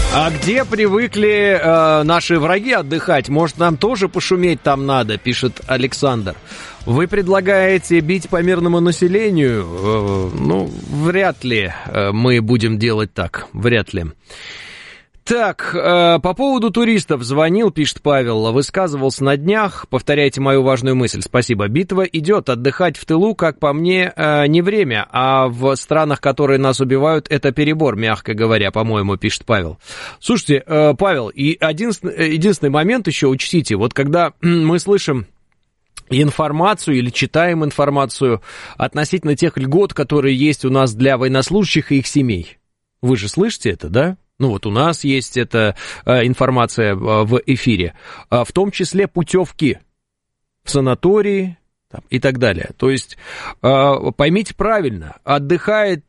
А где привыкли наши враги отдыхать? Может, нам тоже пошуметь там надо, пишет Александр. Вы предлагаете бить по мирному населению? Вряд ли мы будем делать так. Вряд ли. Так, по поводу туристов звонил, пишет Павел, высказывался на днях, повторяйте мою важную мысль, спасибо. Битва идет, отдыхать в тылу, как по мне, не время, а в странах, которые нас убивают, это перебор, мягко говоря, по-моему, пишет Павел. Слушайте, Павел, и единственный момент еще учтите, вот когда мы слышим информацию или читаем информацию относительно тех льгот, которые есть у нас для военнослужащих и их семей, вы же слышите это, да? Ну вот у нас есть эта информация в эфире, в том числе путевки в санатории там, и так далее. То есть поймите правильно, отдыхают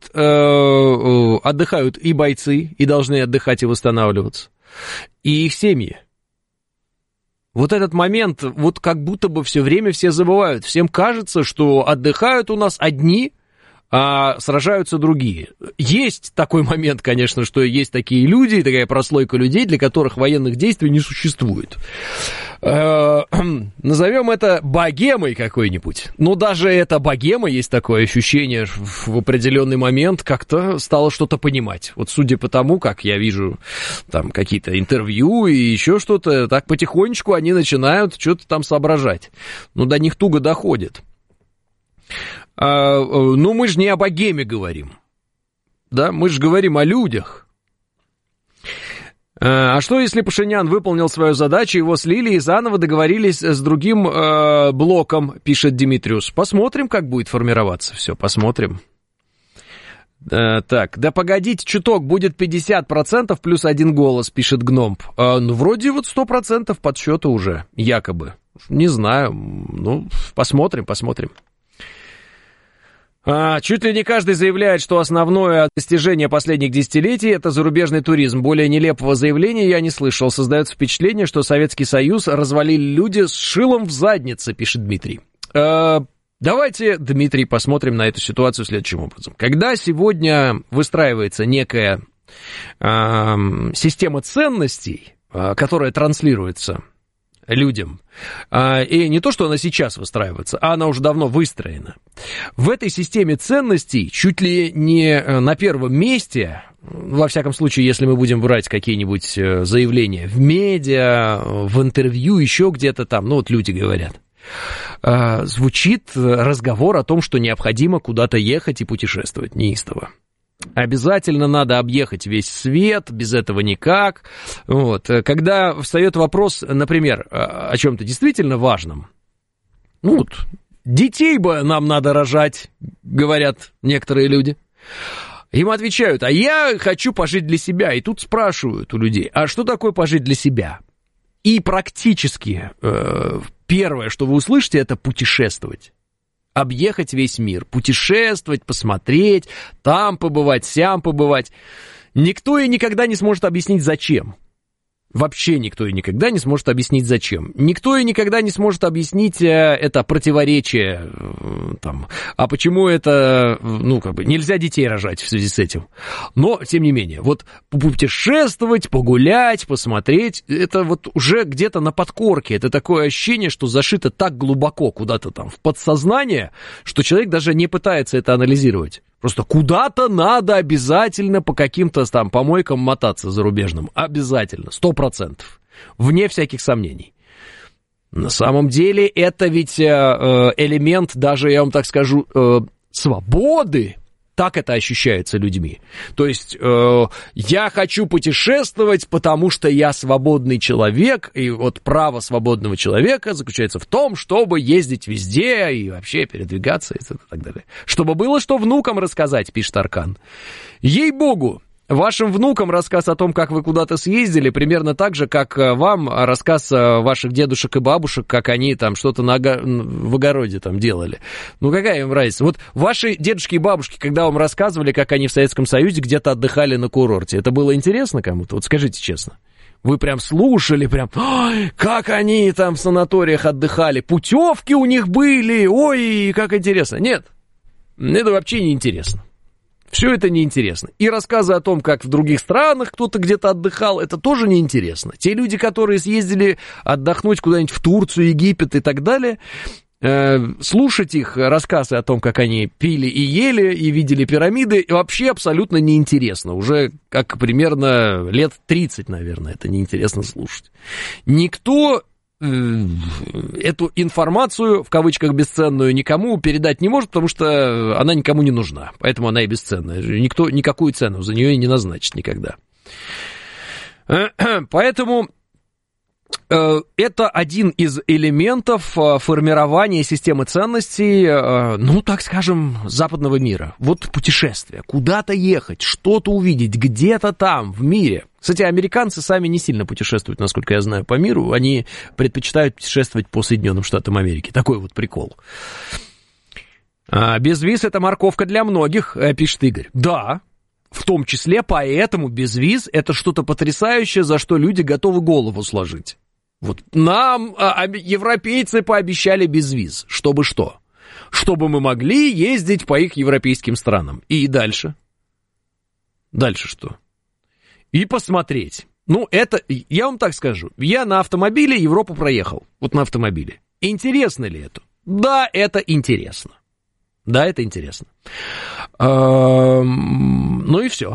и бойцы, и должны отдыхать и восстанавливаться, и их семьи. Вот этот момент, вот как будто бы все время все забывают. Всем кажется, что отдыхают у нас одни, а сражаются другие. Есть такой момент, конечно, что есть такие люди, такая прослойка людей, для которых военных действий не существует. Назовем это богемой какой-нибудь. Но даже эта богема, есть такое ощущение, в определенный момент как-то стало что-то понимать. Вот судя по тому, как я вижу там какие-то интервью и еще что-то, так потихонечку они начинают что-то там соображать. Но до них туго доходит. Ну, мы же не о богеме говорим, да, мы же говорим о людях. А что, если Пашинян выполнил свою задачу, его слили и заново договорились с другим блоком, пишет Димитриус. Посмотрим, как будет формироваться все, посмотрим. Так, да погодите чуток, будет 50% плюс 1 голос, пишет Гномб. Ну, вроде вот 100% подсчета уже, якобы. Не знаю, ну, посмотрим. Чуть ли не каждый заявляет, что основное достижение последних десятилетий – это зарубежный туризм. Более нелепого заявления я не слышал. Создается впечатление, что Советский Союз развалили люди с шилом в заднице, пишет Дмитрий. Давайте, Дмитрий, посмотрим на эту ситуацию следующим образом. Когда сегодня выстраивается некая система ценностей, которая транслируется людям, и не то, что она сейчас выстраивается, а она уже давно выстроена. В этой системе ценностей чуть ли не на первом месте, во всяком случае, если мы будем брать какие-нибудь заявления в медиа, в интервью, еще где-то там, ну вот люди говорят, звучит разговор о том, что необходимо куда-то ехать и путешествовать неистово. Обязательно надо объехать весь свет, без этого никак. Вот. Когда встает вопрос, например, о чем-то действительно важном, ну вот, детей бы нам надо рожать, говорят некоторые люди. Им отвечают, а я хочу пожить для себя. И тут спрашивают у людей, а что такое пожить для себя? И практически первое, что вы услышите, это путешествовать. Объехать весь мир, путешествовать, посмотреть, там побывать, сям побывать. Никто и никогда не сможет объяснить, зачем. Вообще никто и никогда не сможет объяснить, зачем. Никто и никогда не сможет объяснить это противоречие, там, а почему это, ну, как бы, нельзя детей рожать в связи с этим. Но, тем не менее, вот путешествовать, погулять, посмотреть, это вот уже где-то на подкорке. Это такое ощущение, что зашито так глубоко куда-то там в подсознание, что человек даже не пытается это анализировать. Просто куда-то надо обязательно по каким-то там помойкам мотаться зарубежным. Обязательно, 100%. Вне всяких сомнений. На самом деле это ведь элемент, даже я вам так скажу, свободы. Так это ощущается людьми. То есть я хочу путешествовать, потому что я свободный человек, и вот право свободного человека заключается в том, чтобы ездить везде и вообще передвигаться и так далее. Чтобы было что внукам рассказать, пишет Аркан. Ей-богу, вашим внукам рассказ о том, как вы куда-то съездили, примерно так же, как вам рассказ ваших дедушек и бабушек, как они там что-то в огороде там делали. Ну, какая им разница? Вот ваши дедушки и бабушки, когда вам рассказывали, как они в Советском Союзе где-то отдыхали на курорте, это было интересно кому-то? Вот скажите честно. Вы прям слушали, прям, ой, как они там в санаториях отдыхали, путевки у них были, ой, как интересно. Нет, это вообще не интересно. Все это неинтересно. И рассказы о том, как в других странах кто-то где-то отдыхал, это тоже неинтересно. Те люди, которые съездили отдохнуть куда-нибудь в Турцию, Египет и так далее, слушать их рассказы о том, как они пили и ели, и видели пирамиды, вообще абсолютно неинтересно. Уже как примерно лет 30, наверное, это неинтересно слушать. Никто эту информацию, в кавычках бесценную, никому передать не может, потому что она никому не нужна. Поэтому она и бесценная. Никто никакую цену за нее и не назначит никогда. Поэтому это один из элементов формирования системы ценностей, ну, так скажем, западного мира. Вот путешествие, куда-то ехать, что-то увидеть, где-то там, в мире. Кстати, американцы сами не сильно путешествуют, насколько я знаю, по миру. Они предпочитают путешествовать по Соединенным Штатам Америки. Такой вот прикол. Без виз это морковка для многих, пишет Игорь. Да. В том числе, поэтому безвиз – это что-то потрясающее, за что люди готовы голову сложить. Вот нам европейцы пообещали безвиз. Чтобы что? Чтобы мы могли ездить по их европейским странам. И дальше? Дальше что? И посмотреть. Ну, это, я вам так скажу. Я на автомобиле Европу проехал. Вот на автомобиле. Интересно ли это? Да, это интересно. Да, это интересно. Ну и все.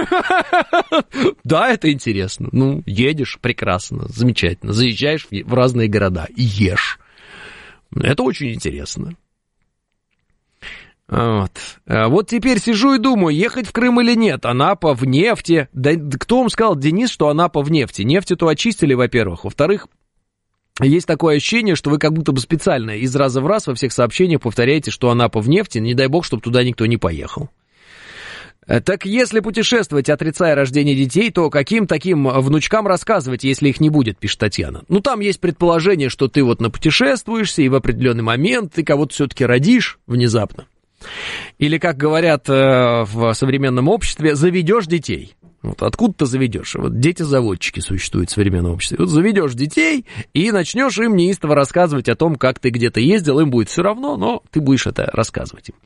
Да, это интересно. Ну, едешь, прекрасно, замечательно. Заезжаешь в разные города, ешь. Это очень интересно. Вот теперь сижу и думаю, ехать в Крым или нет. Анапа в нефти. Да кто вам сказал, Денис, что Анапа в нефти? Нефть-то очистили, во-первых. Во-вторых, есть такое ощущение, что вы как будто бы специально из раза в раз во всех сообщениях повторяете, что Анапа в нефти, не дай бог, чтобы туда никто не поехал. Так если путешествовать, отрицая рождение детей, то каким таким внучкам рассказывать, если их не будет, пишет Татьяна. Ну, там есть предположение, что ты вот напутешествуешься, и в определенный момент ты кого-то все-таки родишь внезапно. Или, как говорят в современном обществе, заведешь детей. Вот откуда ты заведешь? Вот дети-заводчики существуют в современном обществе. Вот заведешь детей и начнешь им неистово рассказывать о том, как ты где-то ездил, им будет все равно, но ты будешь это рассказывать им.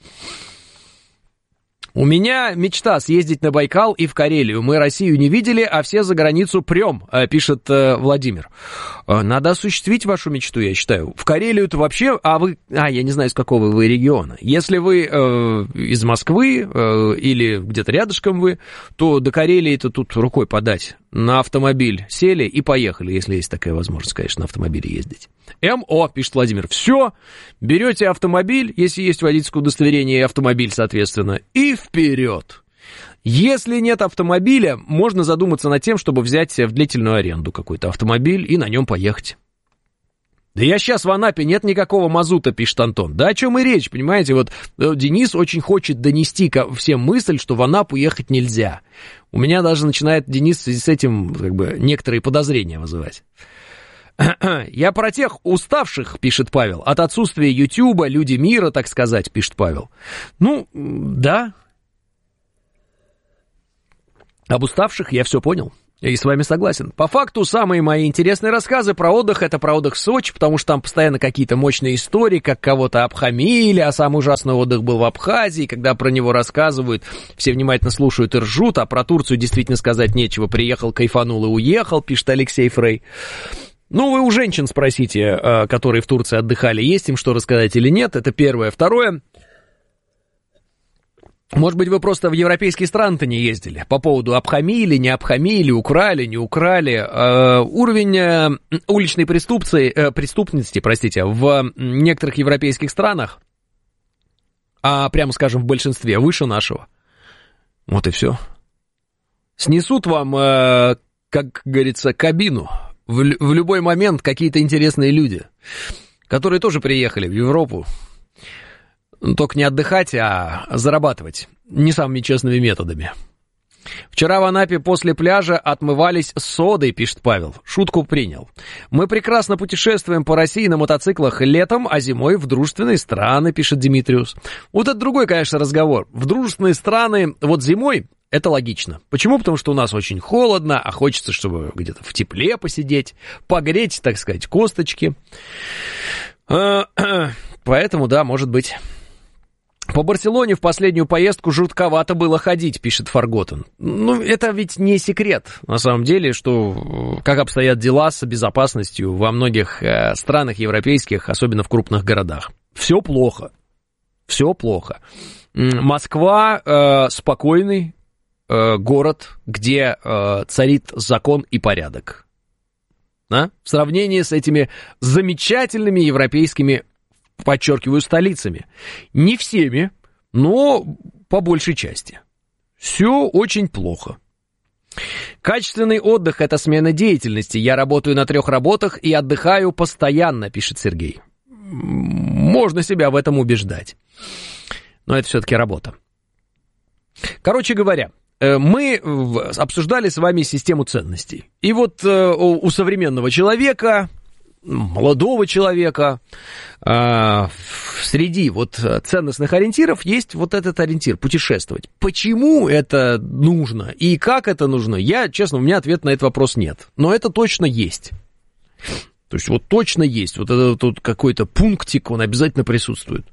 У меня мечта съездить на Байкал и в Карелию. Мы Россию не видели, а все за границу прем, пишет Владимир. Надо осуществить вашу мечту, я считаю. В Карелию-то вообще... я не знаю, из какого вы региона. Если вы из Москвы или где-то рядышком вы, то до Карелии-то тут рукой подать. На автомобиль сели и поехали, если есть такая возможность, конечно, на автомобиле ездить. МО, пишет Владимир, все, берете автомобиль, если есть водительское удостоверение и автомобиль, соответственно, и вперед. Если нет автомобиля, можно задуматься над тем, чтобы взять в длительную аренду какой-то автомобиль и на нем поехать. Да я сейчас в Анапе, нет никакого мазута, пишет Антон. Да о чем и речь, понимаете, вот Денис очень хочет донести всем мысль, что в Анапу ехать нельзя. У меня даже начинает Денис в связи с этим как бы некоторые подозрения вызывать. Я про тех уставших, пишет Павел, от отсутствия Ютуба, люди мира, так сказать, пишет Павел. Ну, да. Об уставших я все понял. И с вами согласен. По факту, самые мои интересные рассказы про отдых, это про отдых в Сочи, потому что там постоянно какие-то мощные истории, как кого-то обхамили, а самый ужасный отдых был в Абхазии, когда про него рассказывают, все внимательно слушают и ржут, а про Турцию действительно сказать нечего, приехал, кайфанул и уехал, пишет Алексей Фрей. Ну, вы у женщин спросите, которые в Турции отдыхали, есть им что рассказать или нет, это первое. Второе, может быть, вы просто в европейские страны-то не ездили по поводу обхамили, не обхамили, украли, не украли. Уровень уличной преступности, в некоторых европейских странах, прямо скажем, в большинстве, выше нашего. Вот и все. Снесут вам, как говорится, кабину. В любой момент какие-то интересные люди, которые тоже приехали в Европу, только не отдыхать, а зарабатывать не самыми честными методами. Вчера в Анапе после пляжа отмывались содой, пишет Павел. Шутку принял. Мы прекрасно путешествуем по России на мотоциклах летом, а зимой в дружественные страны, пишет Димитриус. Вот это другой, конечно, разговор. В дружественные страны вот зимой это логично. Почему? Потому что у нас очень холодно, а хочется, чтобы где-то в тепле посидеть, погреть, так сказать, косточки. Поэтому, да, может быть. По Барселоне в последнюю поездку жутковато было ходить, пишет Фарготен. Ну, это ведь не секрет, на самом деле, что как обстоят дела с безопасностью во многих странах европейских, особенно в крупных городах. Все плохо. Все плохо. Москва спокойный город, где царит закон и порядок. В сравнении с этими замечательными европейскими, подчеркиваю, столицами. Не всеми, но по большей части. Все очень плохо. Качественный отдых – это смена деятельности. Я работаю на 3 работах и отдыхаю постоянно, пишет Сергей. Можно себя в этом убеждать. Но это все-таки работа. Короче говоря, мы обсуждали с вами систему ценностей. И вот у современного человека, молодого человека, среди вот ценностных ориентиров есть вот этот ориентир – путешествовать. Почему это нужно и как это нужно? Честно, у меня ответа на этот вопрос нет. Но это точно есть. То есть вот точно есть. Вот этот тут какой-то пунктик, он обязательно присутствует.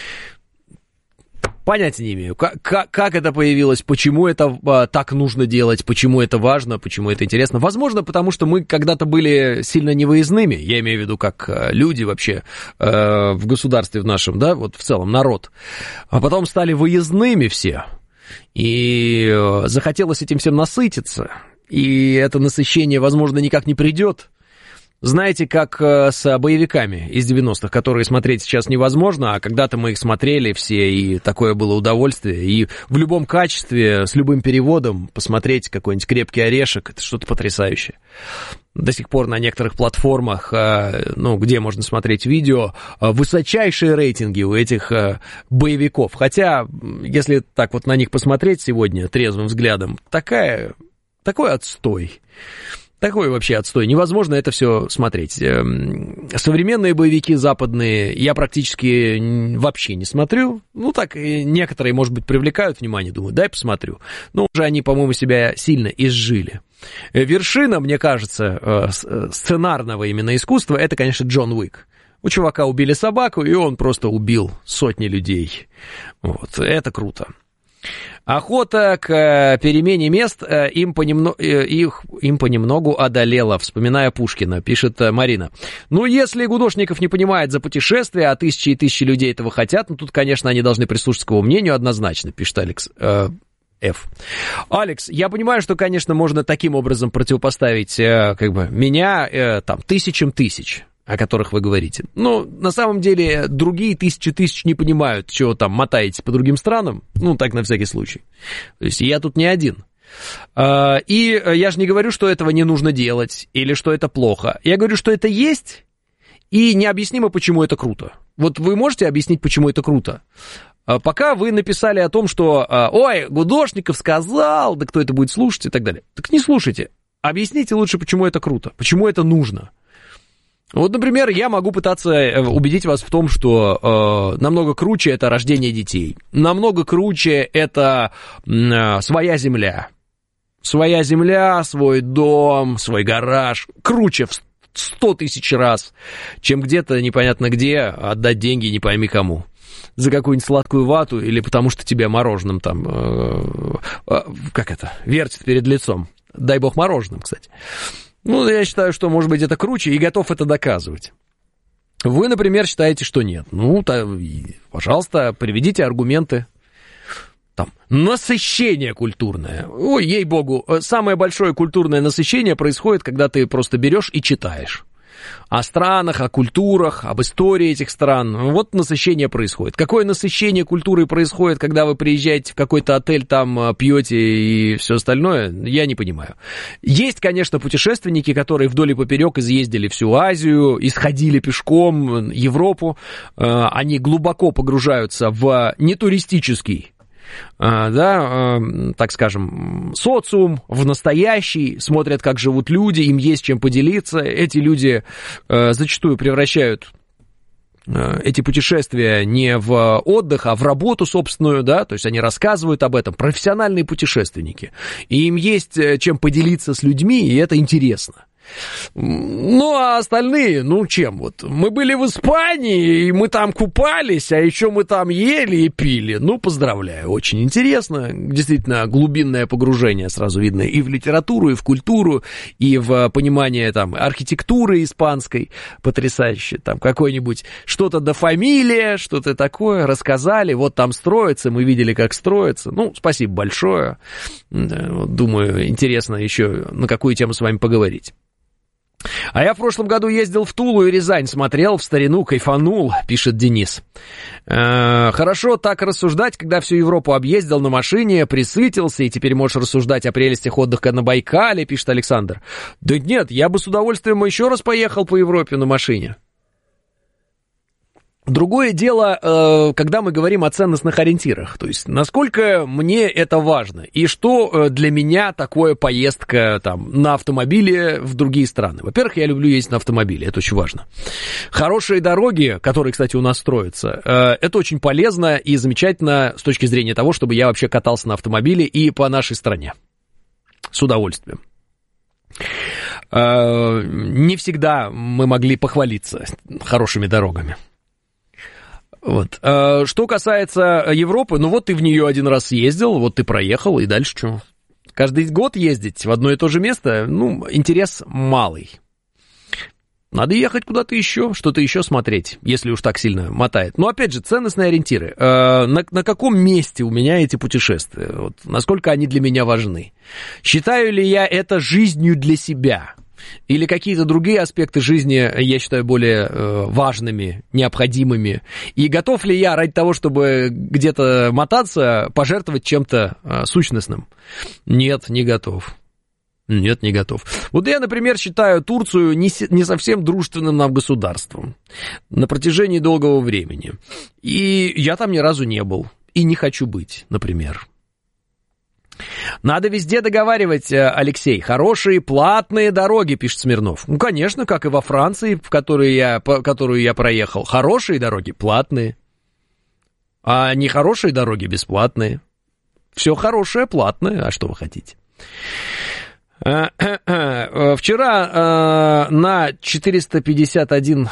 Понятия не имею, как это появилось, почему это так нужно делать, почему это важно, почему это интересно. Возможно, потому что мы когда-то были сильно невыездными, я имею в виду как люди вообще в государстве в нашем, да, вот в целом народ. А потом стали выездными все, и захотелось этим всем насытиться, и это насыщение, возможно, никак не придет. Знаете, как с боевиками из 90-х, которые смотреть сейчас невозможно, а когда-то мы их смотрели все, и такое было удовольствие. И в любом качестве, с любым переводом посмотреть какой-нибудь «Крепкий орешек» — это что-то потрясающее. До сих пор на некоторых платформах, где можно смотреть видео, высочайшие рейтинги у этих боевиков. Хотя, если так вот на них посмотреть сегодня трезвым взглядом, такой отстой. Такой вообще отстой. Невозможно это все смотреть. Современные боевики западные я практически вообще не смотрю. Ну, так, некоторые, может быть, привлекают внимание. Думаю, дай посмотрю. Но уже они, по-моему, себя сильно изжили. Вершина, мне кажется, сценарного именно искусства, это, конечно, Джон Уик. У чувака убили собаку, и он просто убил сотни людей. Вот, это круто. Охота к перемене мест им понемногу одолела, вспоминая Пушкина, пишет Марина. Ну, если Гудошников не понимает за путешествия, а тысячи и тысячи людей этого хотят, ну, тут, конечно, они должны прислушаться к его мнению однозначно, пишет Алекс Ф. Алекс, я понимаю, что, конечно, можно таким образом противопоставить меня тысячам тысяч, о которых вы говорите. Но на самом деле другие тысячи не понимают, чего там мотаете по другим странам. Ну, так на всякий случай. То есть я тут не один. И я же не говорю, что этого не нужно делать или что это плохо. Я говорю, что это есть и необъяснимо, почему это круто. Вот вы можете объяснить, почему это круто? Пока вы написали о том, что «Ой, Гудошников сказал», да кто это будет слушать и так далее. Так не слушайте. Объясните лучше, почему это круто, почему это нужно. Вот, например, я могу пытаться убедить вас в том, что намного круче это рождение детей, намного круче это своя земля. Своя земля, свой дом, свой гараж. Круче в 100 тысяч раз, чем где-то непонятно где отдать деньги не пойми кому. За какую-нибудь сладкую вату или потому что тебя мороженым там, вертит перед лицом. Дай бог мороженым, кстати. Ну, я считаю, что, может быть, это круче и готов это доказывать. Вы, например, считаете, что нет. Ну, пожалуйста, приведите аргументы. Там, насыщение культурное. Ой, ей-богу, самое большое культурное насыщение происходит, когда ты просто берешь и читаешь. О странах, о культурах, об истории этих стран. Вот насыщение происходит. Какое насыщение культуры происходит, когда вы приезжаете в какой-то отель, там пьете и все остальное, я не понимаю. Есть, конечно, путешественники, которые вдоль и поперек изъездили всю Азию, исходили пешком Европу. Они глубоко погружаются в нетуристический, так скажем, социум, в настоящий, смотрят, как живут люди, им есть чем поделиться. Эти люди зачастую превращают эти путешествия не в отдых, а в работу собственную, да, то есть они рассказывают об этом, профессиональные путешественники, и им есть чем поделиться с людьми, и это интересно. Ну, а остальные, ну, чем вот? Мы были в Испании, и мы там купались, а еще мы там ели и пили. Ну, поздравляю, очень интересно. Действительно, глубинное погружение сразу видно и в литературу, и в культуру, и в понимание там архитектуры испанской потрясающе. Там какой-нибудь что-то до фамилия, что-то такое рассказали. Вот там строится, мы видели, как строится. Ну, спасибо большое. Думаю, интересно еще на какую тему с вами поговорить. А я в прошлом году ездил в Тулу и Рязань, смотрел в старину, кайфанул, пишет Денис. Хорошо так рассуждать, когда всю Европу объездил на машине, присытился, и теперь можешь рассуждать о прелестях отдыха на Байкале, пишет Александр. Да нет, я бы с удовольствием еще раз поехал по Европе на машине. Другое дело, когда мы говорим о ценностных ориентирах, то есть насколько мне это важно и что для меня такое поездка там, на автомобиле в другие страны. Во-первых, я люблю ездить на автомобиле, это очень важно. Хорошие дороги, которые, кстати, у нас строятся, это очень полезно и замечательно с точки зрения того, чтобы я вообще катался на автомобиле и по нашей стране. С удовольствием. Не всегда мы могли похвалиться хорошими дорогами. Вот. Что касается Европы, ну вот ты в нее один раз съездил, вот ты проехал, и дальше что? Каждый год ездить в одно и то же место, ну, интерес малый. Надо ехать куда-то еще, что-то еще смотреть, если уж так сильно мотает. Но опять же, ценностные ориентиры. На каком месте у меня эти путешествия? Вот, насколько они для меня важны? Считаю ли я это жизнью для себя? Или какие-то другие аспекты жизни я считаю более важными, необходимыми? И готов ли я ради того, чтобы где-то мотаться, пожертвовать чем-то сущностным? Нет, не готов. Нет, не готов. Вот я, например, считаю Турцию не совсем дружественным нам государством на протяжении долгого времени. И я там ни разу не был. И не хочу быть, например. Надо везде договаривать, Алексей. Хорошие платные дороги, пишет Смирнов. Ну, конечно, как и во Франции, которую я проехал. Хорошие дороги платные. А нехорошие дороги бесплатные. Все хорошее платное. А что вы хотите? Вчера на 451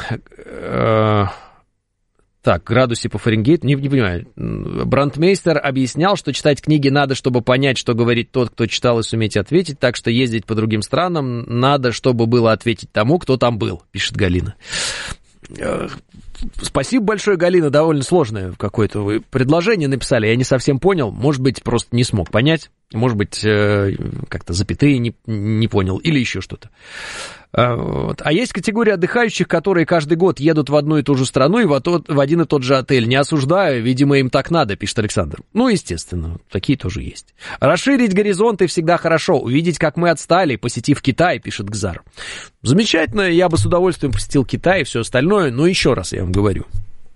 градусе по Фаренгейту, не понимаю, Брандмейстер объяснял, что читать книги надо, чтобы понять, что говорит тот, кто читал, и суметь ответить, так что ездить по другим странам надо, чтобы было ответить тому, кто там был, пишет Галина. Спасибо большое, Галина, довольно сложное какое-то вы предложение написали, я не совсем понял, может быть, просто не смог понять, может быть, как-то запятые не понял, или еще что-то. А есть категория отдыхающих, которые каждый год едут в одну и ту же страну и в один и тот же отель. Не осуждаю, видимо, им так надо, пишет Александр. Ну, естественно, такие тоже есть. Расширить горизонты всегда хорошо. Увидеть, как мы отстали, посетив Китай, пишет Гзар. Замечательно, я бы с удовольствием посетил Китай и все остальное, но еще раз я вам говорю.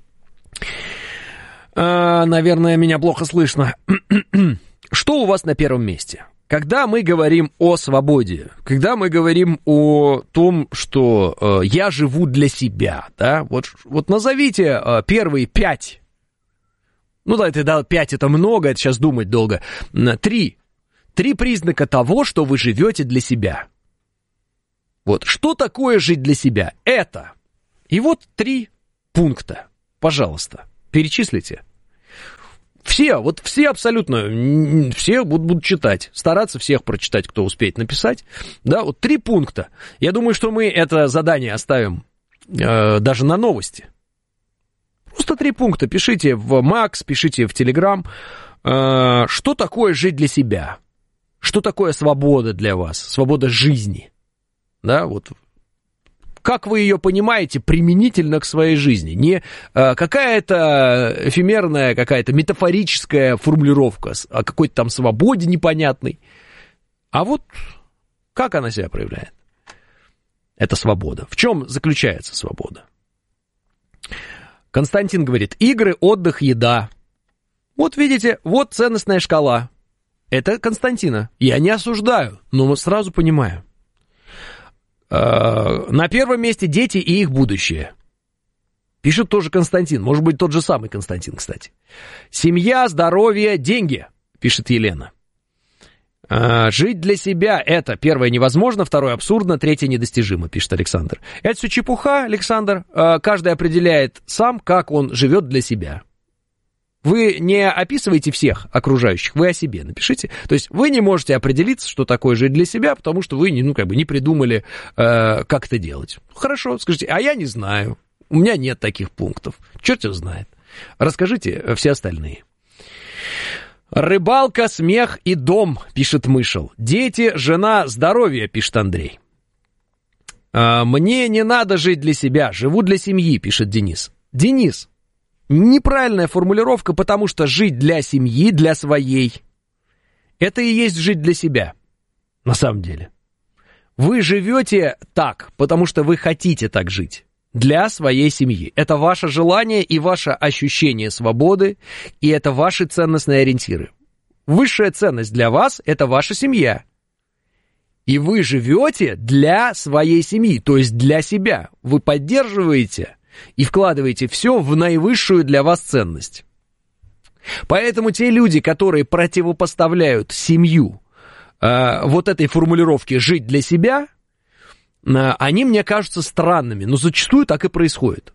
Наверное, меня плохо слышно. Что у вас на первом месте? Когда мы говорим о свободе, когда мы говорим о том, что я живу для себя, да, вот назовите первые 5, ну да, 5 это много, это сейчас думать долго, 3 признака того, что вы живете для себя. Вот, что такое жить для себя? Это. И вот 3 пункта, пожалуйста, перечислите. Все абсолютно, все будут читать, стараться всех прочитать, кто успеет написать. Да, вот 3 пункта. Я думаю, что мы это задание оставим даже на новости. Просто 3 пункта. Пишите в Макс, пишите в Телеграм. Что такое жить для себя? Что такое свобода для вас? Свобода жизни. Да, вот. Как вы ее понимаете применительно к своей жизни? Не какая-то эфемерная, какая-то метафорическая формулировка о какой-то там свободе непонятной, а вот как она себя проявляет? Это свобода. В чем заключается свобода? Константин говорит, игры, отдых, еда. Вот видите, вот ценностная шкала. Это Константина. Я не осуждаю, но сразу понимаю. На первом месте дети и их будущее. Пишет тоже Константин. Может быть, тот же самый Константин, кстати. Семья, здоровье, деньги, пишет Елена. Жить для себя — это, первое, невозможно, второе, абсурдно, третье, недостижимо, пишет Александр. Это все чепуха, Александр. Каждый определяет сам, как он живет для себя. Вы не описываете всех окружающих, вы о себе напишите. То есть вы не можете определиться, что такое жить для себя, потому что вы не придумали, как это делать. Хорошо, скажите, а я не знаю, у меня нет таких пунктов. Черт его знает. Расскажите все остальные. Рыбалка, смех и дом, пишет Мышел. Дети, жена, здоровье, пишет Андрей. Мне не надо жить для себя, живу для семьи, пишет Денис. Денис, неправильная формулировка, потому что жить для семьи, для своей, это и есть жить для себя, на самом деле. Вы живете так, потому что вы хотите так жить. Для своей семьи. Это ваше желание и ваше ощущение свободы, и это ваши ценностные ориентиры. Высшая ценность для вас — это ваша семья. И вы живете для своей семьи, то есть для себя. Вы поддерживаете и вкладываете все в наивысшую для вас ценность. Поэтому те люди, которые противопоставляют семью вот этой формулировке «жить для себя», они мне кажутся странными, но зачастую так и происходит.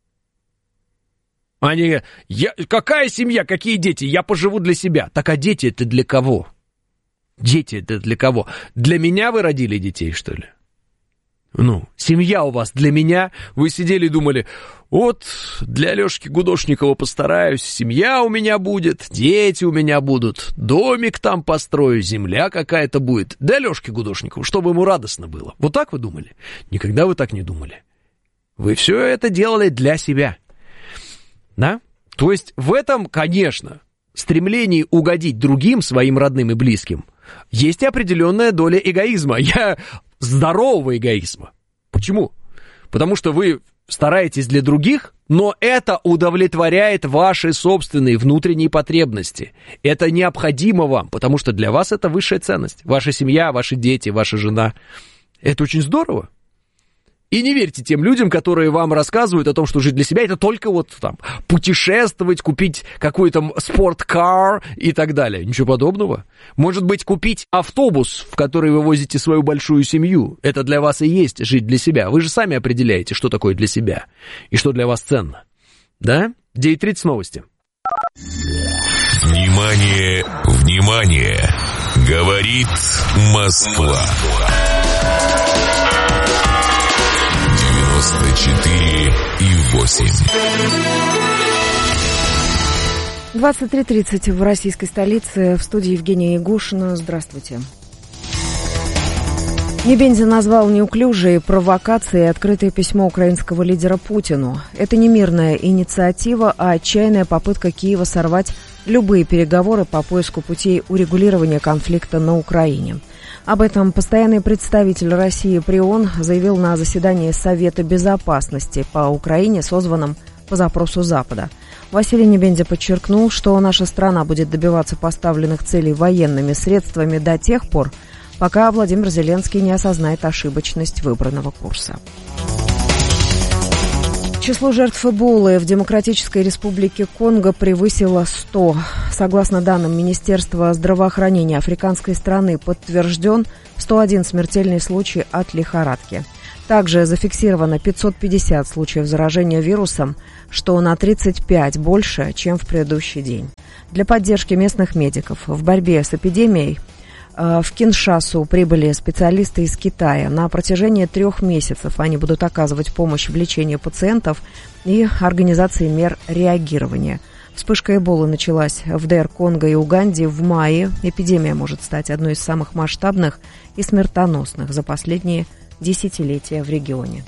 Они, какая семья, какие дети, я поживу для себя. Так а дети это для кого? Дети это для кого? Для меня вы родили детей, что ли? Семья у вас для меня. Вы сидели и думали, вот для Лешки Гудошникова постараюсь, семья у меня будет, дети у меня будут, домик там построю, земля какая-то будет. Для Лешки Гудошникова, чтобы ему радостно было. Вот так вы думали? Никогда вы так не думали. Вы все это делали для себя. Да? То есть в этом, конечно, стремлении угодить другим, своим родным и близким, есть определенная доля эгоизма. Здорового эгоизма. Почему? Потому что вы стараетесь для других, но это удовлетворяет ваши собственные внутренние потребности. Это необходимо вам, потому что для вас это высшая ценность. Ваша семья, ваши дети, ваша жена. Это очень здорово. И не верьте тем людям, которые вам рассказывают о том, что жить для себя — это только путешествовать, купить какой-то спорткар и так далее. Ничего подобного. Может быть, купить автобус, в который вы возите свою большую семью. Это для вас и есть жить для себя. Вы же сами определяете, что такое для себя и что для вас ценно. Да? 9:30 новости. Внимание, внимание! Говорит Москва. 94,8. 23:30 в российской столице. В студии Евгения Ягушина. Здравствуйте. Небензя назвал неуклюжей провокацией открытое письмо украинского лидера Путину. Это не мирная инициатива, а отчаянная попытка Киева сорвать любые переговоры по поиску путей урегулирования конфликта на Украине. Об этом постоянный представитель России при ООН заявил на заседании Совета Безопасности по Украине, созванном по запросу Запада. Василий Небензя подчеркнул, что наша страна будет добиваться поставленных целей военными средствами до тех пор, пока Владимир Зеленский не осознает ошибочность выбранного курса. Число жертв Эболы в Демократической Республике Конго превысило 100. Согласно данным Министерства здравоохранения африканской страны, подтвержден 101 смертельный случай от лихорадки. Также зафиксировано 550 случаев заражения вирусом, что на 35 больше, чем в предыдущий день. Для поддержки местных медиков в борьбе с эпидемией в Киншасу прибыли специалисты из Китая. На протяжении 3 месяцев они будут оказывать помощь в лечении пациентов и организации мер реагирования. Вспышка Эболы началась в ДР Конго и Уганде в мае. Эпидемия может стать одной из самых масштабных и смертоносных за последние десятилетия в регионе.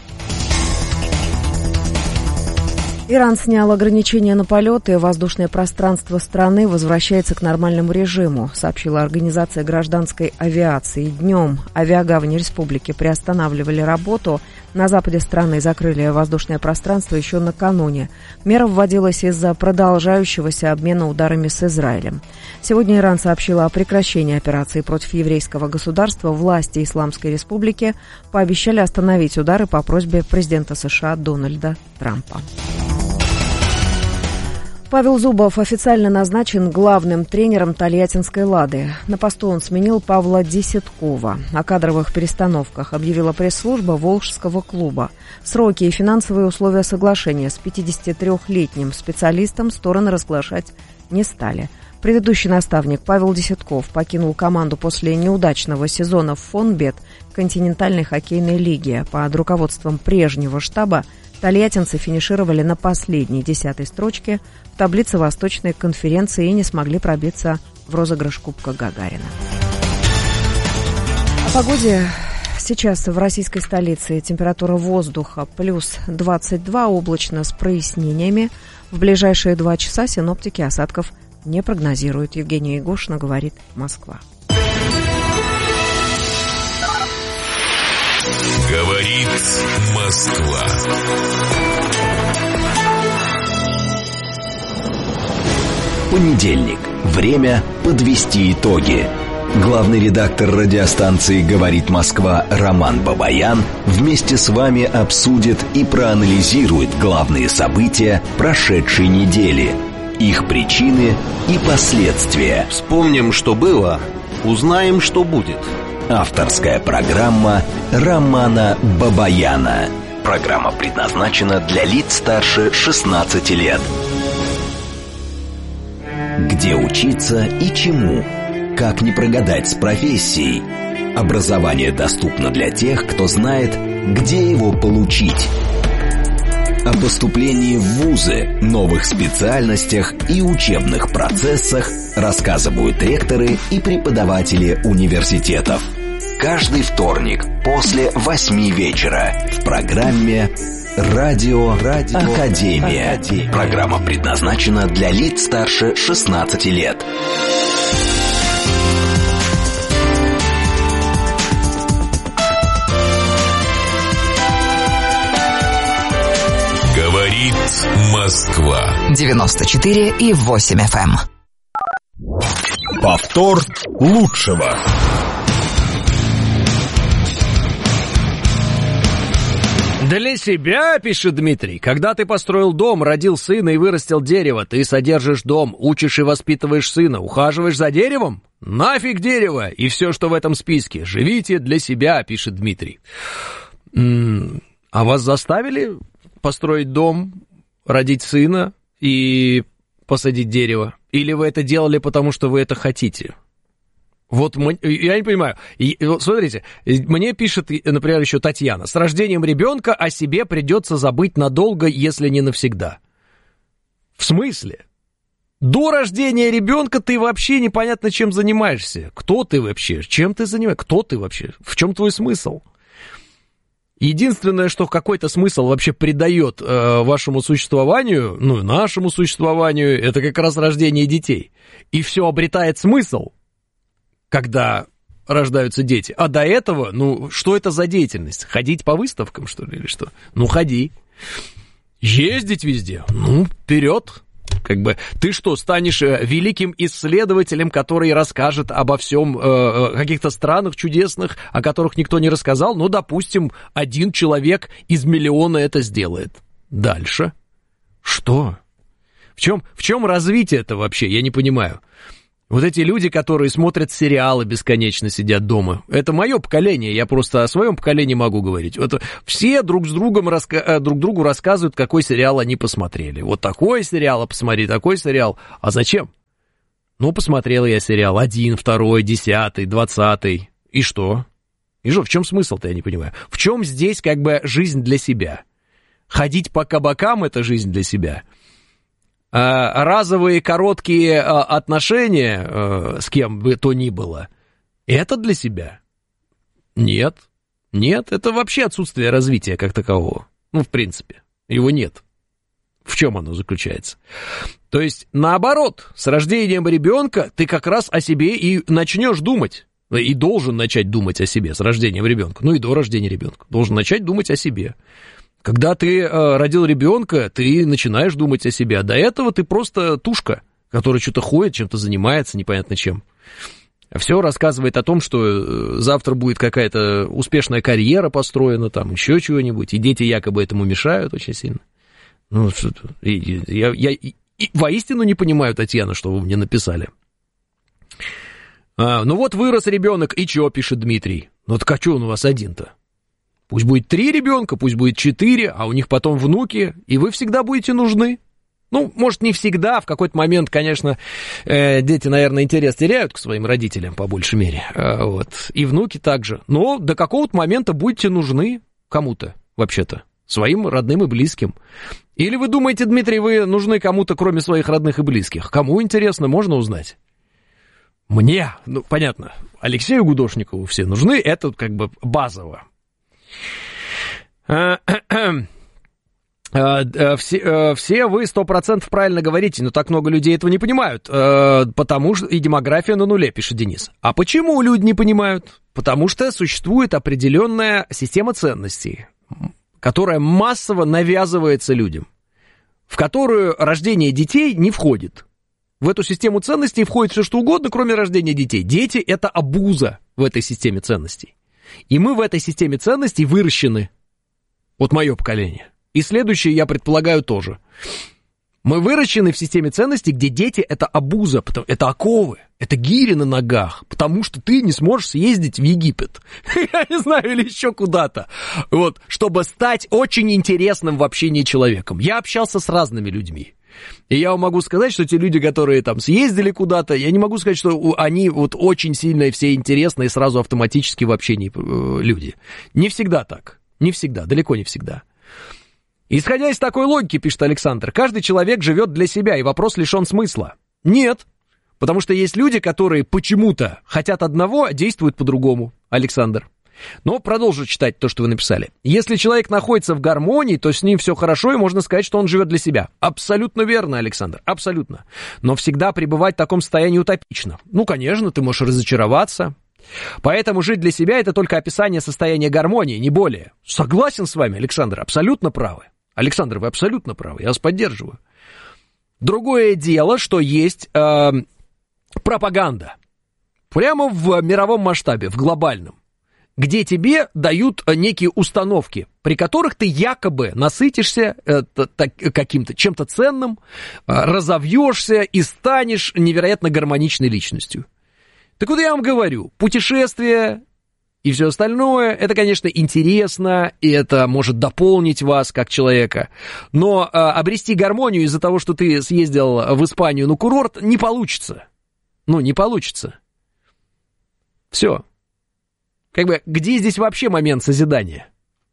Иран снял ограничения на полеты, воздушное пространство страны возвращается к нормальному режиму, сообщила Организация гражданской авиации. Днем авиагавани республики приостанавливали работу. На западе страны закрыли воздушное пространство еще накануне. Мера вводилась из-за продолжающегося обмена ударами с Израилем. Сегодня Иран сообщил о прекращении операции против еврейского государства. Власти Исламской Республики пообещали остановить удары по просьбе президента США Дональда Трампа. Павел Зубов официально назначен главным тренером тольяттинской «Лады». На посту он сменил Павла Десяткова. О кадровых перестановках объявила пресс-служба Волжского клуба. Сроки и финансовые условия соглашения с 53-летним специалистом стороны разглашать не стали. Предыдущий наставник Павел Десятков покинул команду после неудачного сезона в Фонбет континентальной хоккейной лиги. Под руководством прежнего штаба тольяттинцы финишировали на последней 10-й строчке в таблице Восточной конференции и не смогли пробиться в розыгрыш Кубка Гагарина. О погоде. Сейчас в российской столице температура воздуха плюс 22, облачно с прояснениями. В ближайшие 2 часа синоптики осадков не прогнозируют. Евгения Егошина, говорит Москва. Говорит Москва. Понедельник. Время подвести итоги. Главный редактор радиостанции «Говорит Москва» Роман Бабаян вместе с вами обсудит и проанализирует главные события прошедшей недели, их причины и последствия. Вспомним, что было, узнаем, что будет. Авторская программа Романа Бабаяна. Программа предназначена для лиц старше 16 лет. Где учиться и чему? Как не прогадать с профессией? Образование доступно для тех, кто знает, где его получить. О поступлении в вузы, новых специальностях и учебных процессах рассказывают ректоры и преподаватели университетов. Каждый вторник после 8 вечера в программе «Радио Академия». Программа предназначена для лиц старше 16 лет. Говорит Москва. 94,8 FM. Повтор лучшего. Для себя, пишет Дмитрий, когда ты построил дом, родил сына и вырастил дерево, ты содержишь дом, учишь и воспитываешь сына, ухаживаешь за деревом? Нафиг дерево и все, что в этом списке. Живите для себя, пишет Дмитрий. А вас заставили построить дом, родить сына и посадить дерево? Или вы это делали, потому что вы это хотите? Вот я не понимаю. Смотрите, мне пишет, например, еще Татьяна. С рождением ребенка о себе придется забыть надолго, если не навсегда. В смысле? До рождения ребенка ты вообще непонятно чем занимаешься. Кто ты вообще? Чем ты занимаешься? Кто ты вообще? В чем твой смысл? Единственное, что какой-то смысл вообще придает вашему существованию, ну, нашему существованию, это как раз рождение детей. И все обретает смысл, когда рождаются дети. А до этого, ну, что это за деятельность? Ходить по выставкам, что ли, или что? Ну, ходи. Ездить везде? Ну, вперед. Как бы, ты что, станешь великим исследователем, который расскажет обо всем, каких-то странах чудесных, о которых никто не рассказал? Ну, допустим, 1 человек из миллиона это сделает. Дальше. Что? В чем развитие это вообще? Я не понимаю. Вот эти люди, которые смотрят сериалы бесконечно, сидят дома. Это мое поколение, я просто о своем поколении могу говорить. Вот все друг другу рассказывают, какой сериал они посмотрели. Вот такой сериал, а посмотри такой сериал. А зачем? Ну, посмотрел я сериал 1, 2, 10, 20. И что? И что, в чем смысл-то, я не понимаю. В чем здесь как бы жизнь для себя? Ходить по кабакам — это жизнь для себя. Разовые короткие отношения с кем бы то ни было, это для себя? Нет, это вообще отсутствие развития как такового. Ну, в принципе, его нет. В чем оно заключается? То есть, наоборот, с рождением ребенка ты как раз о себе и начнешь думать. И должен начать думать о себе с рождением ребенка. Ну и до рождения ребенка. Должен начать думать о себе. Когда ты родил ребенка, ты начинаешь думать о себе, а до этого ты просто тушка, которая что-то ходит, чем-то занимается, непонятно чем. Все рассказывает о том, что завтра будет какая-то успешная карьера построена, там еще чего-нибудь, и дети якобы этому мешают очень сильно. Ну, И воистину не понимаю, Татьяна, что вы мне написали. Ну вот вырос ребенок, и чё, пишет Дмитрий. Ну так а чё он у вас один-то? Пусть будет 3 ребенка, пусть будет 4, а у них потом внуки, и вы всегда будете нужны. Ну, может, не всегда, в какой-то момент, конечно, дети, наверное, интерес теряют к своим родителям, по большей мере, вот, и внуки также. Но до какого-то момента будете нужны кому-то, вообще-то, своим родным и близким. Или вы думаете, Дмитрий, вы нужны кому-то, кроме своих родных и близких? Кому интересно, можно узнать? Мне, ну, понятно, Алексею Гудошникову все нужны, это как бы базово. Все вы 100% правильно говорите, но так много людей этого не понимают, потому что и демография на нуле, пишет Денис. А почему люди не понимают? Потому что существует определенная система ценностей, которая массово навязывается людям, в которую рождение детей не входит. В эту систему ценностей входит все что угодно, кроме рождения детей. Дети — это обуза в этой системе ценностей. И мы в этой системе ценностей выращены. Вот мое поколение. И следующее, я предполагаю, тоже. Мы выращены в системе ценностей, где дети — это обуза, это оковы, это гири на ногах, потому что ты не сможешь съездить в Египет, я не знаю, или еще куда-то, вот, чтобы стать очень интересным в общении человеком. Я общался с разными людьми. И я вам могу сказать, что те люди, которые там съездили куда-то, я не могу сказать, что они вот очень сильно все интересные и сразу автоматически в общении люди. Не всегда так. Не всегда, далеко не всегда. Исходя из такой логики, пишет Александр, каждый человек живет для себя, и вопрос лишен смысла. Нет, потому что есть люди, которые почему-то хотят одного, а действуют по-другому, Александр. Но продолжу читать то, что вы написали. Если человек находится в гармонии, то с ним все хорошо, и можно сказать, что он живет для себя. Абсолютно верно, Александр, абсолютно. Но всегда пребывать в таком состоянии утопично. Ну, конечно, ты можешь разочароваться. Поэтому жить для себя — это только описание состояния гармонии, не более. Согласен с вами, Александр, абсолютно правы. Александр, вы абсолютно правы, я вас поддерживаю. Другое дело, что есть пропаганда. Прямо в мировом масштабе, в глобальном. Где тебе дают некие установки, при которых ты якобы насытишься каким-то, чем-то ценным, разовьешься и станешь невероятно гармоничной личностью. Так вот я вам говорю, путешествия и все остальное, это, конечно, интересно, и это может дополнить вас как человека, но обрести гармонию из-за того, что ты съездил в Испанию на курорт, не получится. Ну, не получится. Все. Как бы, где здесь вообще момент созидания?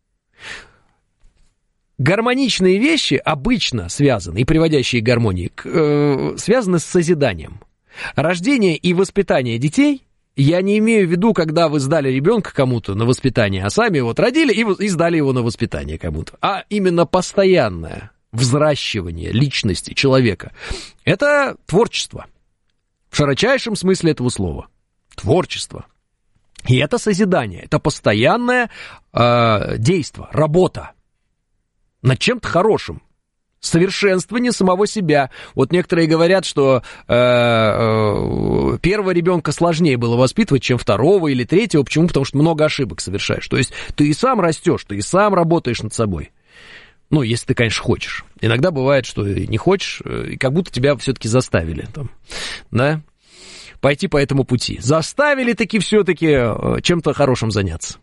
Гармоничные вещи обычно связаны, и приводящие к гармонии, связаны с созиданием. Рождение и воспитание детей, я не имею в виду, когда вы сдали ребенка кому-то на воспитание, а сами вот родили и сдали его на воспитание кому-то, а именно постоянное взращивание личности человека. Это творчество. В широчайшем смысле этого слова. Творчество. И это созидание, это постоянное действие, работа над чем-то хорошим, совершенствование самого себя. Вот некоторые говорят, что первого ребенка сложнее было воспитывать, чем второго или третьего. Почему? Потому что много ошибок совершаешь. То есть ты и сам растешь, ты и сам работаешь над собой. Ну, если ты, конечно, хочешь. Иногда бывает, что не хочешь, и как будто тебя все-таки заставили там, да? Пойти по этому пути. Заставили таки все-таки чем-то хорошим заняться.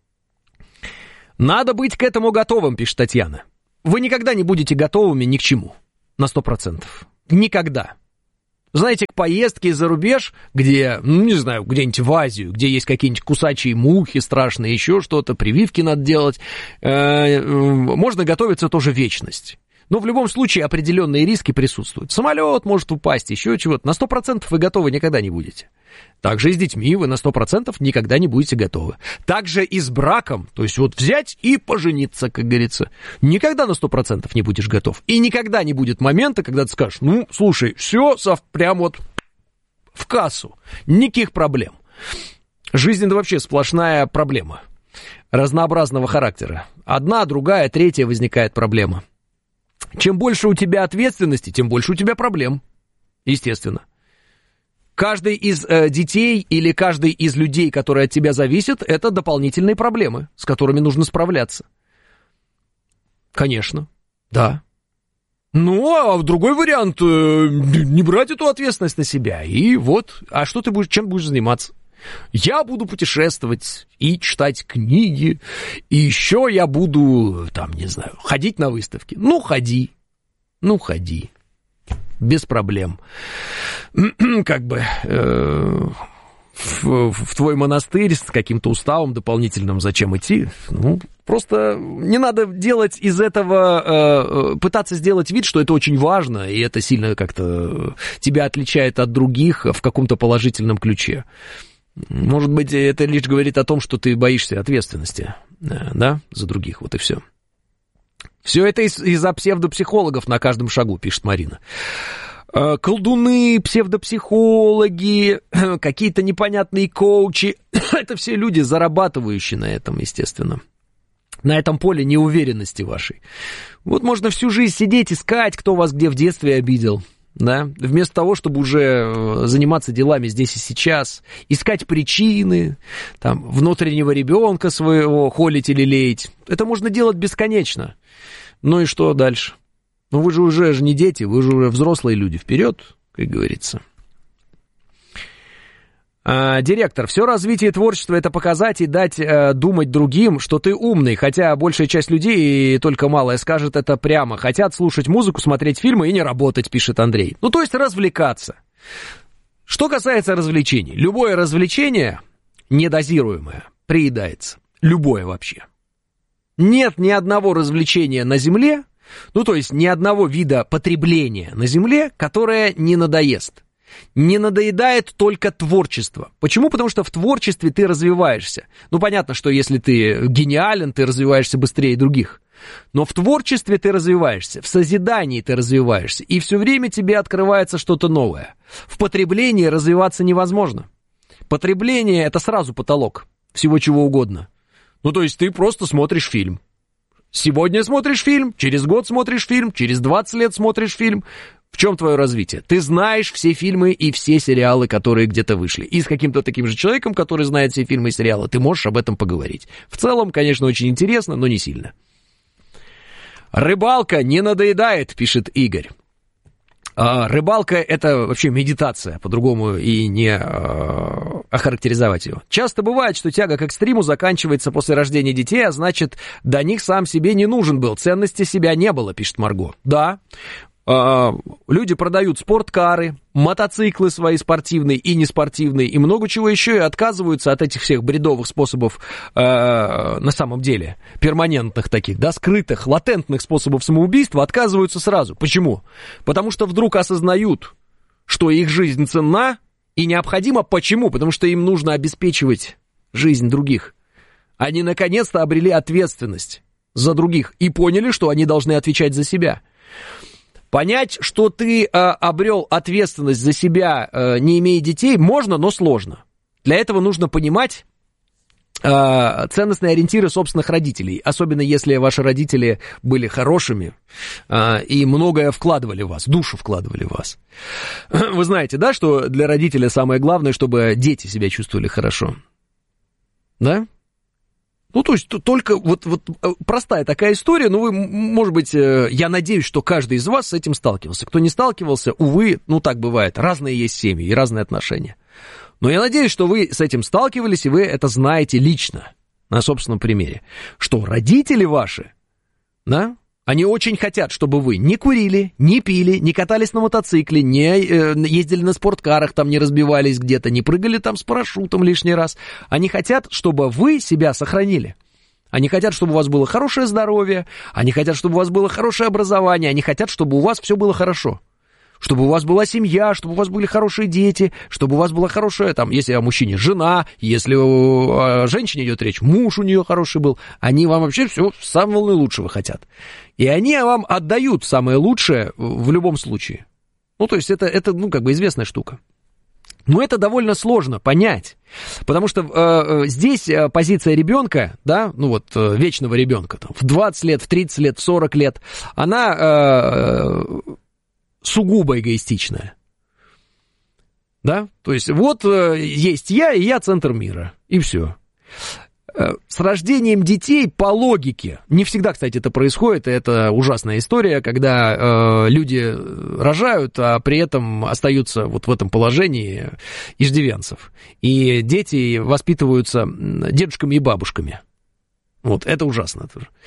Надо быть к этому готовым, пишет Татьяна. Вы никогда не будете готовыми ни к чему. На 100%. Никогда. Знаете, к поездке за рубеж, где, ну, не знаю, где-нибудь в Азию, где есть какие-нибудь кусачие мухи страшные, еще что-то, прививки надо делать, можно готовиться тоже вечность. Но в любом случае определенные риски присутствуют. Самолет может упасть, еще чего-то. На 100% вы готовы никогда не будете. Также и с детьми вы на 100% никогда не будете готовы. Также и с браком, то есть вот взять и пожениться, как говорится. Никогда на 100% не будешь готов. И никогда не будет момента, когда ты скажешь, ну, слушай, все прям вот в кассу. Никаких проблем. Жизнь — это вообще сплошная проблема. Разнообразного характера. Одна, другая, третья возникает проблема. Чем больше у тебя ответственности, тем больше у тебя проблем. Естественно. Каждый из детей или каждый из людей, которые от тебя зависят, это дополнительные проблемы, с которыми нужно справляться. Конечно, да. Ну, а другой вариант, не брать эту ответственность на себя. И вот, а что ты будешь, чем будешь заниматься? Я буду путешествовать и читать книги, и еще я буду, там, не знаю, ходить на выставки. Ну, ходи. Без проблем. Как бы в твой монастырь с каким-то уставом дополнительным зачем идти? Ну, просто не надо делать из этого, пытаться сделать вид, что это очень важно, и это сильно как-то тебя отличает от других в каком-то положительном ключе. Может быть, это лишь говорит о том, что ты боишься ответственности, да, за других, вот и все. Все это из-за псевдопсихологов на каждом шагу, пишет Марина. Колдуны, псевдопсихологи, какие-то непонятные коучи. Это все люди, зарабатывающие на этом, естественно. На этом поле неуверенности вашей. Вот можно всю жизнь сидеть, искать, кто вас где в детстве обидел. Да? Вместо того, чтобы уже заниматься делами здесь и сейчас, искать причины, там, внутреннего ребенка своего холить или леять. Это можно делать бесконечно. Ну и что дальше? Ну вы же уже не дети, вы же уже взрослые люди. Вперед, как говорится. Директор, все развитие творчества — это показать и дать думать другим, что ты умный, хотя большая часть людей, и только малая, скажет это прямо. Хотят слушать музыку, смотреть фильмы и не работать, пишет Андрей. Ну, то есть развлекаться. Что касается развлечений. Любое развлечение, недозируемое, приедается. Любое вообще. Нет ни одного развлечения на Земле, ну, то есть ни одного вида потребления на Земле, которое не надоест. Не надоедает только творчество. Почему? Потому что в творчестве ты развиваешься. Ну, понятно, что если ты гениален, ты развиваешься быстрее других. Но в творчестве ты развиваешься, в созидании ты развиваешься, и все время тебе открывается что-то новое. В потреблении развиваться невозможно. Потребление — это сразу потолок всего чего угодно. Ну, то есть ты просто смотришь фильм. Сегодня смотришь фильм, через год смотришь фильм, через 20 лет смотришь фильм. В чем твое развитие? Ты знаешь все фильмы и все сериалы, которые где-то вышли. И с каким-то таким же человеком, который знает все фильмы и сериалы, ты можешь об этом поговорить. В целом, конечно, очень интересно, но не сильно. Рыбалка не надоедает, пишет Игорь. Рыбалка — это вообще медитация, по-другому и не охарактеризовать ее. Часто бывает, что тяга к экстриму заканчивается после рождения детей, а значит, до них сам себе не нужен был, ценности себя не было, пишет Марго. Да, люди продают спорткары, мотоциклы свои спортивные и неспортивные, и много чего еще, и отказываются от этих всех бредовых способов, на самом деле, перманентных таких, да, скрытых, латентных способов самоубийства, отказываются сразу. Почему? Потому что вдруг осознают, что их жизнь ценна и необходима. Почему? Потому что им нужно обеспечивать жизнь других. Они наконец-то обрели ответственность за других и поняли, что они должны отвечать за себя. Понять, что ты обрел ответственность за себя, не имея детей, можно, но сложно. Для этого нужно понимать ценностные ориентиры собственных родителей, особенно если ваши родители были хорошими и многое вкладывали в вас, душу вкладывали в вас. Вы знаете, да, что для родителя самое главное, чтобы дети себя чувствовали хорошо? Да? Ну, то есть, только вот простая такая история, но вы, может быть, я надеюсь, что каждый из вас с этим сталкивался. Кто не сталкивался, увы, ну, так бывает, разные есть семьи и разные отношения. Но я надеюсь, что вы с этим сталкивались, и вы это знаете лично, на собственном примере, что родители ваши, да, они очень хотят, чтобы вы не курили, не пили, не катались на мотоцикле, не ездили на спорткарах, там не разбивались где-то, не прыгали там с парашютом лишний раз. Они хотят, чтобы вы себя сохранили. Они хотят, чтобы у вас было хорошее здоровье, они хотят, чтобы у вас было хорошее образование, они хотят, чтобы у вас все было хорошо. Чтобы у вас была семья, чтобы у вас были хорошие дети, чтобы у вас была хорошая, там, если о мужчине жена, если о женщине идет речь, муж у нее хороший был. Они вам вообще все самого наилучшего хотят. И они вам отдают самое лучшее в любом случае. Ну, то есть это ну, как бы известная штука. Но это довольно сложно понять, потому что здесь позиция ребенка, да, ну вот вечного ребенка, там, в 20 лет, в 30 лет, в 40 лет, она... сугубо эгоистичная. Да? То есть вот есть я, и я центр мира. И все. С рождением детей по логике, не всегда, кстати, это происходит, это ужасная история, когда люди рожают, а при этом остаются вот в этом положении иждивенцев. И дети воспитываются дедушками и бабушками. Вот, это ужасно.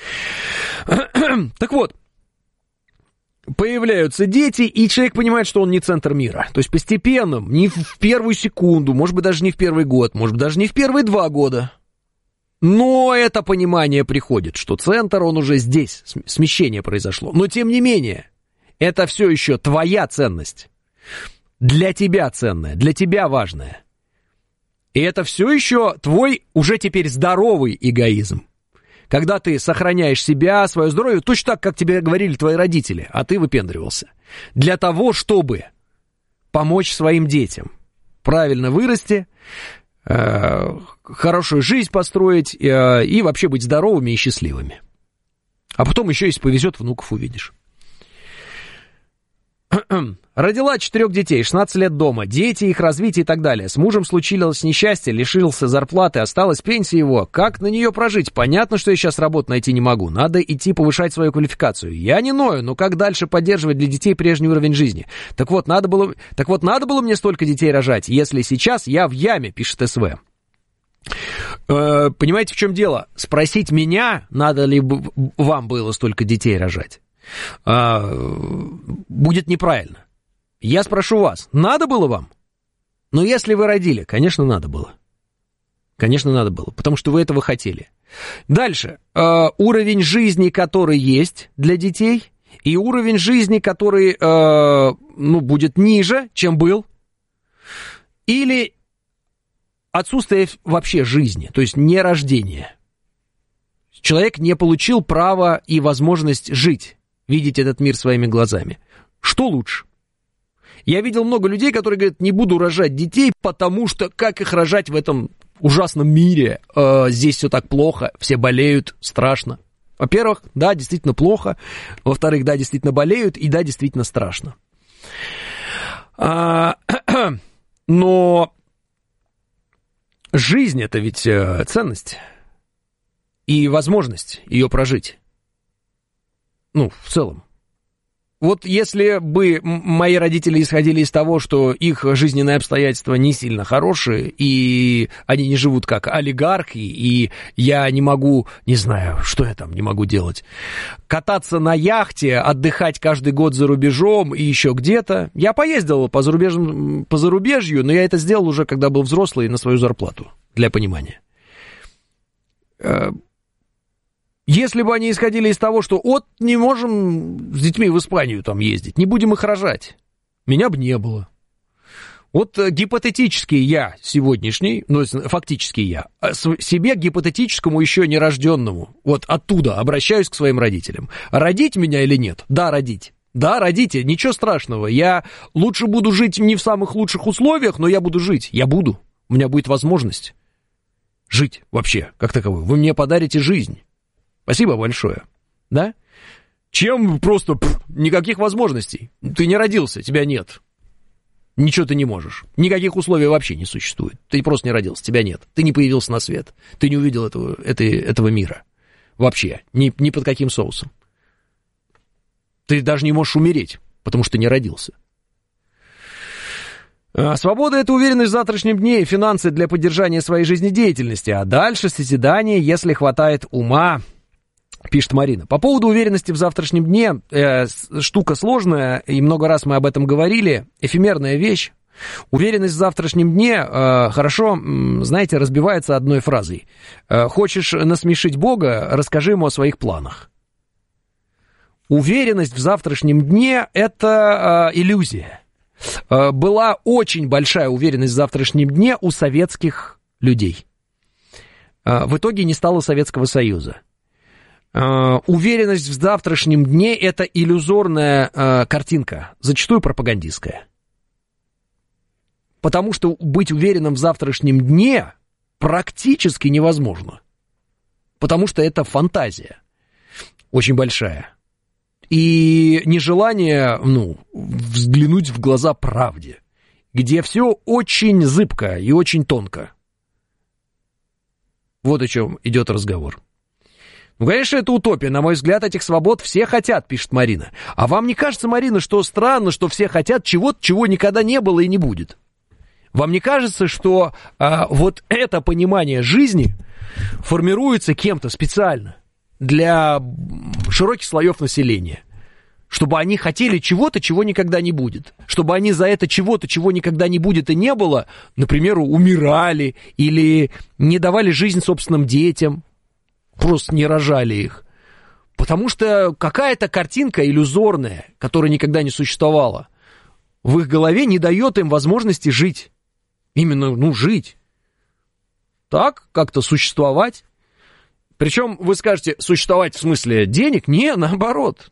Так вот, появляются дети, и человек понимает, что он не центр мира. То есть постепенно, не в первую секунду, может быть, даже не в первый год, может быть, даже не в первые 2 года. Но это понимание приходит, что центр, он уже здесь, смещение произошло. Но тем не менее, это все еще твоя ценность. Для тебя ценная, для тебя важная. И это все еще твой уже теперь здоровый эгоизм. Когда ты сохраняешь себя, свое здоровье, точно так, как тебе говорили твои родители, а ты выпендривался. Для того, чтобы помочь своим детям правильно вырасти, хорошую жизнь построить и вообще быть здоровыми и счастливыми. А потом еще, если повезет, внуков увидишь. Родила 4 детей, 16 лет дома, дети, их развитие и так далее. С мужем случилось несчастье, лишился зарплаты, осталась пенсия его. Как на нее прожить? Понятно, что я сейчас работу найти не могу. Надо идти повышать свою квалификацию. Я не ною, но как дальше поддерживать для детей прежний уровень жизни? Так вот, надо было мне столько детей рожать, если сейчас я в яме, пишет СВ. Понимаете, в чем дело? Спросить меня, надо ли вам было столько детей рожать, будет неправильно. Я спрошу вас, надо было вам? Но если вы родили, конечно, надо было. Конечно, надо было, потому что вы этого хотели. Дальше. Уровень жизни, который есть для детей, и уровень жизни, который будет ниже, чем был, или отсутствие вообще жизни, то есть не рождение. Человек не получил права и возможность жить, видеть этот мир своими глазами. Что лучше? Я видел много людей, которые говорят, не буду рожать детей, потому что как их рожать в этом ужасном мире? Здесь все так плохо, все болеют, страшно. Во-первых, да, действительно плохо. Во-вторых, да, действительно болеют, и да, действительно страшно. Но жизнь — это ведь ценность и возможность ее прожить. Ну, в целом. Вот если бы мои родители исходили из того, что их жизненные обстоятельства не сильно хорошие, и они не живут как олигархи, и я не могу, не знаю, что я там не могу делать, кататься на яхте, отдыхать каждый год за рубежом и еще где-то. Я поездил по зарубежью, но я это сделал уже, когда был взрослый, на свою зарплату, для понимания. Если бы они исходили из того, что вот не можем с детьми в Испанию там ездить, не будем их рожать, меня бы не было. Вот гипотетически я сегодняшний, ну, фактически я, себе гипотетическому еще нерожденному, вот оттуда обращаюсь к своим родителям. Родить меня или нет? Да, родить. Да, родите, ничего страшного. Я лучше буду жить не в самых лучших условиях, но я буду жить. Я буду. У меня будет возможность жить вообще, как таковой. Вы мне подарите жизнь. Спасибо большое, да? Чем просто никаких возможностей. Ты не родился, тебя нет. Ничего ты не можешь. Никаких условий вообще не существует. Ты просто не родился, тебя нет. Ты не появился на свет. Ты не увидел этого мира. Вообще. Ни под каким соусом. Ты даже не можешь умереть, потому что не родился. Свобода — это уверенность в завтрашнем дне и финансы для поддержания своей жизнедеятельности. А дальше созидание, если хватает ума, пишет Марина. По поводу уверенности в завтрашнем дне, штука сложная, и много раз мы об этом говорили, эфемерная вещь. Уверенность в завтрашнем дне хорошо, знаете, разбивается одной фразой. Хочешь насмешить Бога, расскажи ему о своих планах. Уверенность в завтрашнем дне — это иллюзия. Была очень большая уверенность в завтрашнем дне у советских людей. В итоге не стало Советского Союза. Уверенность в завтрашнем дне — это иллюзорная картинка, зачастую пропагандистская. Потому что быть уверенным в завтрашнем дне практически невозможно. Потому что это фантазия очень большая. И нежелание, взглянуть в глаза правде, где все очень зыбко и очень тонко. Вот о чем идет разговор. Ну, конечно, это утопия. На мой взгляд, этих свобод все хотят, пишет Марина. А вам не кажется, Марина, что странно, что все хотят чего-то, чего никогда не было и не будет? Вам не кажется, что вот это понимание жизни формируется кем-то специально для широких слоев населения? Чтобы они хотели чего-то, чего никогда не будет. Чтобы они за это чего-то, чего никогда не будет и не было, например, умирали или не давали жизнь собственным детям, просто не рожали их. Потому что какая-то картинка иллюзорная, которая никогда не существовала, в их голове не дает им возможности жить. Именно, жить. Так, как-то существовать. Причем вы скажете, существовать в смысле денег? Не, наоборот.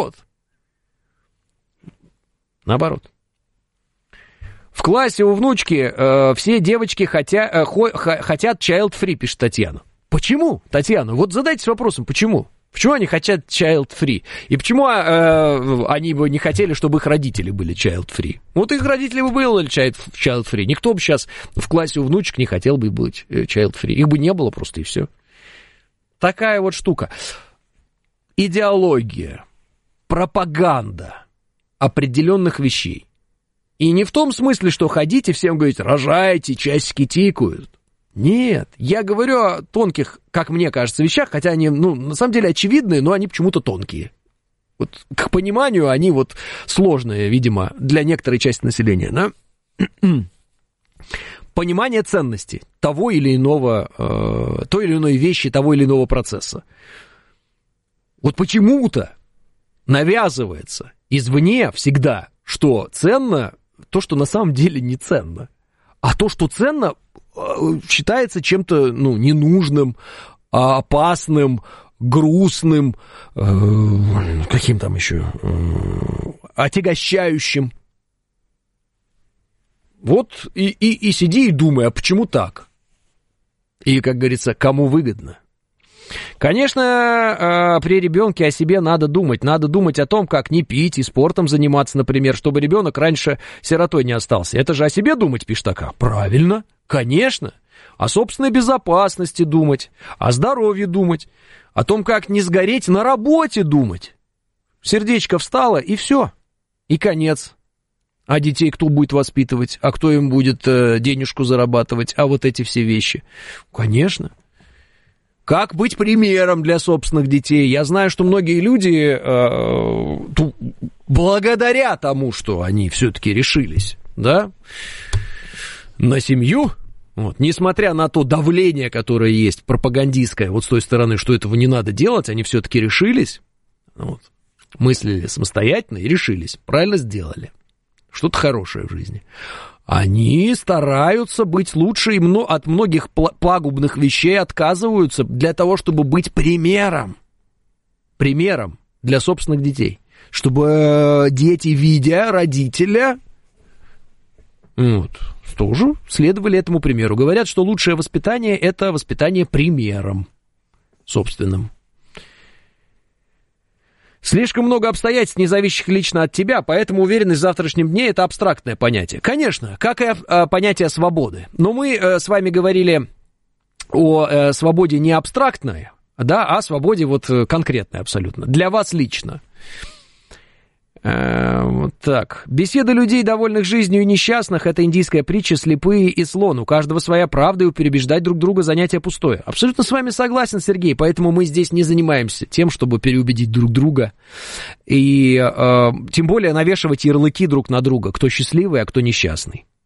В классе у внучки все девочки хотят child-free, пишет Татьяна. Почему, Татьяна? Вот задайтесь вопросом, почему? Почему они хотят child-free? И почему они бы не хотели, чтобы их родители были child-free? Вот их родители бы были child-free. Никто бы сейчас в классе у внучек не хотел бы быть child-free. Их бы не было просто, и все. Такая вот штука. Идеология, пропаганда определенных вещей. И не в том смысле, что ходите всем говорить, рожайте, часики тикают. Нет, я говорю о тонких, как мне кажется, вещах, хотя они, на самом деле очевидные, но они почему-то тонкие. Вот к пониманию они вот сложные, видимо, для некоторой части населения, да? Понимание ценности того или иного, той или иной вещи, того или иного процесса. Вот почему-то навязывается извне всегда, что ценно то, что на самом деле не ценно. А то, что ценно, считается чем-то, ненужным, опасным, грустным, каким там еще, отягощающим. Вот и сиди и думай, а почему так? И, как говорится, кому выгодно? Конечно, при ребенке о себе надо думать. Надо думать о том, как не пить и спортом заниматься, например, чтобы ребенок раньше сиротой не остался. Это же о себе думать, пишет такая. Правильно, конечно. О собственной безопасности думать, о здоровье думать, о том, как не сгореть на работе думать. Сердечко встало, и все, и конец. А детей кто будет воспитывать, а кто им будет денежку зарабатывать, а вот эти все вещи. Конечно. Как быть примером для собственных детей? Я знаю, что многие люди, благодаря тому, что они все-таки решились, да, на семью, вот, несмотря на то давление, которое есть, пропагандистское, вот с той стороны, что этого не надо делать, они все-таки решились, вот, мыслили самостоятельно и решились, правильно сделали, что-то хорошее в жизни. Они стараются быть лучше и от многих пагубных вещей отказываются для того, чтобы быть примером для собственных детей. Чтобы дети, видя родителя, тоже следовали этому примеру. Говорят, что лучшее воспитание – это воспитание примером собственным. Слишком много обстоятельств, не зависящих лично от тебя, поэтому уверенность в завтрашнем дне – это абстрактное понятие. Конечно, как и понятие свободы. Но мы с вами говорили о свободе не абстрактной, да, а свободе вот конкретной абсолютно, для вас лично. Вот так. Беседа людей, довольных жизнью и несчастных, это индийская притча «Слепые и слон». У каждого своя правда, и переубеждать друг друга занятие пустое. Абсолютно с вами согласен, Сергей, поэтому мы здесь не занимаемся тем, чтобы переубедить друг друга. И тем более навешивать ярлыки друг на друга, кто счастливый, а кто несчастный.